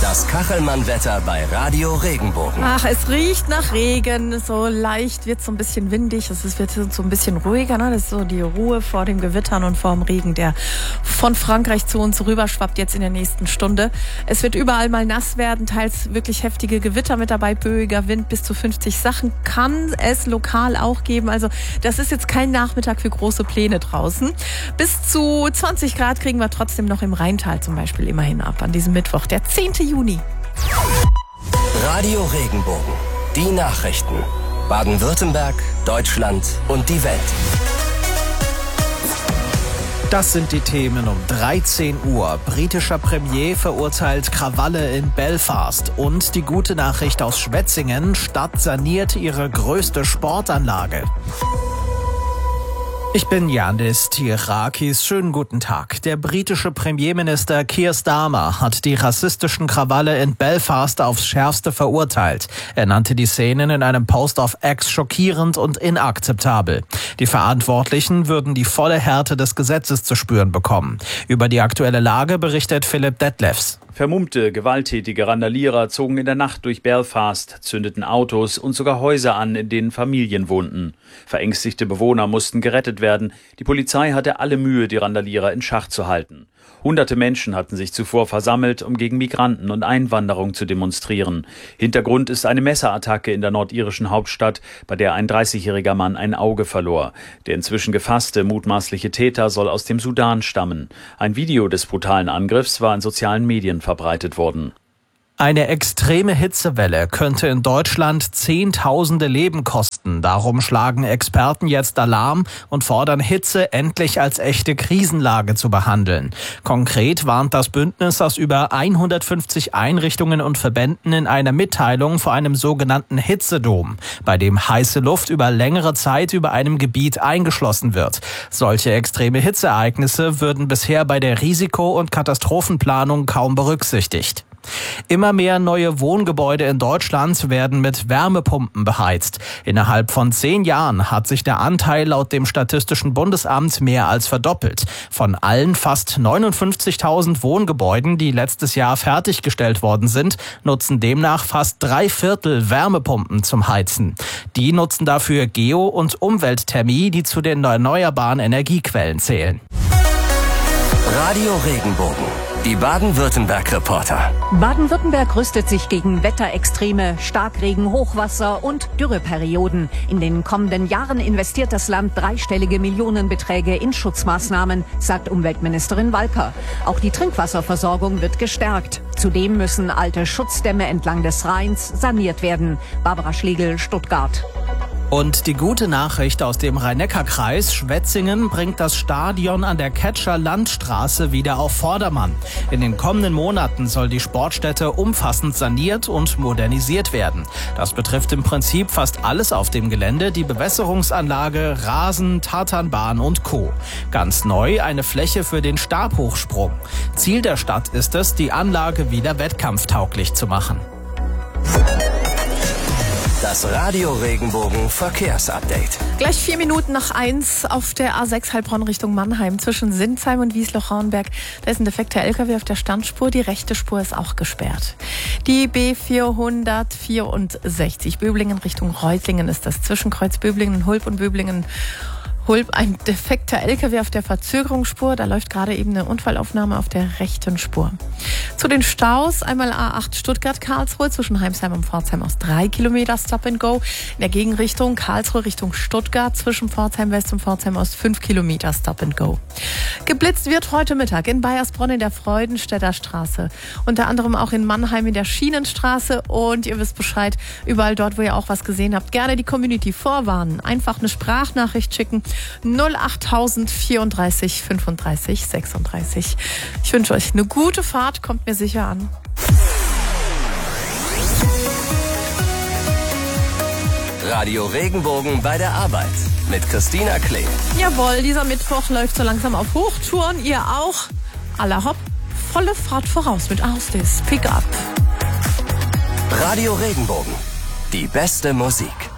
Das Kachelmann-Wetter bei Radio Regenbogen. Ach, es riecht nach Regen. So leicht wird es so ein bisschen windig. Es wird so ein bisschen ruhiger. Ne? Das ist so die Ruhe vor dem Gewittern und vor dem Regen, der von Frankreich zu uns rüberschwappt jetzt in der nächsten Stunde. Es wird überall mal nass werden, teils wirklich heftige Gewitter mit dabei, böiger Wind, bis zu 50 Sachen kann es lokal auch geben. Also das ist jetzt kein Nachmittag für große Pläne draußen. Bis zu 20 Grad kriegen wir trotzdem noch im Rheintal zum Beispiel immerhin ab an diesem Mittwoch, der 10. Juni. Radio Regenbogen. Die Nachrichten. Baden-Württemberg, Deutschland und die Welt. Das sind die Themen um 13 Uhr. Britischer Premier verurteilt Krawalle in Belfast. Und die gute Nachricht aus Schwetzingen: Stadt saniert ihre größte Sportanlage. Ich bin Yannis Tirakis. Schönen guten Tag. Der britische Premierminister Keir Starmer hat die rassistischen Krawalle in Belfast aufs Schärfste verurteilt. Er nannte die Szenen in einem Post auf X schockierend und inakzeptabel. Die Verantwortlichen würden die volle Härte des Gesetzes zu spüren bekommen. Über die aktuelle Lage berichtet Philipp Detlefs. Vermummte, gewalttätige Randalierer zogen in der Nacht durch Belfast, zündeten Autos und sogar Häuser an, in denen Familien wohnten. Verängstigte Bewohner mussten gerettet werden. Die Polizei hatte alle Mühe, die Randalierer in Schach zu halten. Hunderte Menschen hatten sich zuvor versammelt, um gegen Migranten und Einwanderung zu demonstrieren. Hintergrund ist eine Messerattacke in der nordirischen Hauptstadt, bei der ein 30-jähriger Mann ein Auge verlor. Der inzwischen gefasste mutmaßliche Täter soll aus dem Sudan stammen. Ein Video des brutalen Angriffs war in sozialen Medien verbreitet worden. Eine extreme Hitzewelle könnte in Deutschland Zehntausende Leben kosten. Darum schlagen Experten jetzt Alarm und fordern, Hitze endlich als echte Krisenlage zu behandeln. Konkret warnt das Bündnis aus über 150 Einrichtungen und Verbänden in einer Mitteilung vor einem sogenannten Hitzedom, bei dem heiße Luft über längere Zeit über einem Gebiet eingeschlossen wird. Solche extreme Hitzeereignisse würden bisher bei der Risiko- und Katastrophenplanung kaum berücksichtigt. Immer mehr neue Wohngebäude in Deutschland werden mit Wärmepumpen beheizt. Innerhalb von 10 Jahren hat sich der Anteil laut dem Statistischen Bundesamt mehr als verdoppelt. Von allen fast 59.000 Wohngebäuden, die letztes Jahr fertiggestellt worden sind, nutzen demnach fast 3/4 Wärmepumpen zum Heizen. Die nutzen dafür Geo- und Umweltthermie, die zu den erneuerbaren Energiequellen zählen. Radio Regenbogen. Die Baden-Württemberg-Reporter. Baden-Württemberg rüstet sich gegen Wetterextreme, Starkregen, Hochwasser und Dürreperioden. In den kommenden Jahren investiert das Land dreistellige Millionenbeträge in Schutzmaßnahmen, sagt Umweltministerin Walker. Auch die Trinkwasserversorgung wird gestärkt. Zudem müssen alte Schutzdämme entlang des Rheins saniert werden. Barbara Schlegel, Stuttgart. Und die gute Nachricht aus dem Rhein-Neckar-Kreis: Schwetzingen bringt das Stadion an der Ketscher Landstraße wieder auf Vordermann. In den kommenden Monaten soll die Sportstätte umfassend saniert und modernisiert werden. Das betrifft im Prinzip fast alles auf dem Gelände: die Bewässerungsanlage, Rasen, Tatanbahn und Co. Ganz neu eine Fläche für den Stabhochsprung. Ziel der Stadt ist es, die Anlage wieder wettkampftauglich zu machen. Das Radio Regenbogen Verkehrsupdate. Gleich 4 Minuten nach 1 auf der A6 Heilbronn Richtung Mannheim zwischen Sinsheim und Wiesloch-Rauenberg. Da ist ein defekter LKW auf der Standspur. Die rechte Spur ist auch gesperrt. Die B464 Böblingen Richtung Reutlingen ist das. Zwischen Kreuz Böblingen und Hulb und Böblingen Hulb ein defekter LKW auf der Verzögerungsspur. Da läuft gerade eben eine Unfallaufnahme auf der rechten Spur. Zu den Staus: einmal A8 Stuttgart-Karlsruhe zwischen Heimsheim und Pforzheim aus 3 Kilometer Stop and Go. In der Gegenrichtung Karlsruhe Richtung Stuttgart zwischen Pforzheim West und Pforzheim Ost 5 Kilometer Stop and Go. Geblitzt wird heute Mittag in Baiersbronn in der Freudenstädter Straße. Unter anderem auch in Mannheim in der Schienenstraße. Und ihr wisst Bescheid, überall dort, wo ihr auch was gesehen habt, gerne die Community vorwarnen. Einfach eine Sprachnachricht schicken. 08000 34 35 36. Ich wünsche euch eine gute Fahrt, kommt mir sicher an. Radio Regenbogen bei der Arbeit mit Christina Klee. Jawohl, dieser Mittwoch läuft so langsam auf Hochtouren. Ihr auch. Alla hopp, volle Fahrt voraus mit Ausdis. Pick up. Radio Regenbogen. Die beste Musik.